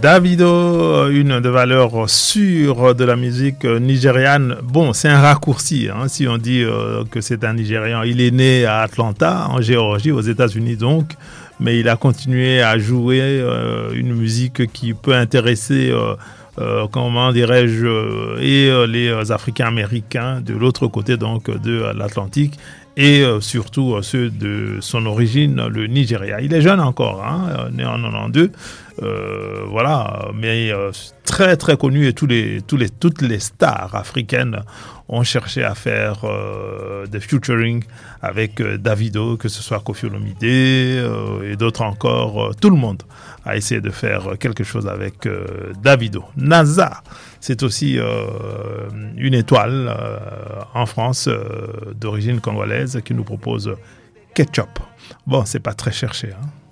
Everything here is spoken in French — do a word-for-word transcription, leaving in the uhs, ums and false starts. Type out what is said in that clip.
Davido, une des valeurs sûres de la musique nigériane. Bon, c'est un raccourci, hein, si on dit euh, que c'est un Nigérian. Il est né à Atlanta, en Géorgie, aux États-Unis donc, mais il a continué à jouer euh, une musique qui peut intéresser, euh, euh, comment dirais-je, euh, et euh, les Africains-Américains de l'autre côté donc de l'Atlantique, et euh, surtout euh, ceux de son origine, le Nigeria. Il est jeune encore, hein, né en quatre-vingt-douze, euh, voilà, mais euh, très très connu, et tous les, tous les, toutes les stars africaines ont cherché à faire euh, des featuring avec euh, Davido, que ce soit Koffi Olomide euh, et d'autres encore. Euh, tout le monde a essayé de faire quelque chose avec euh, Davido. NASA, c'est aussi euh, une étoile euh, en France euh, d'origine congolaise qui nous propose Ketchup. Bon, c'est pas très cherché, hein.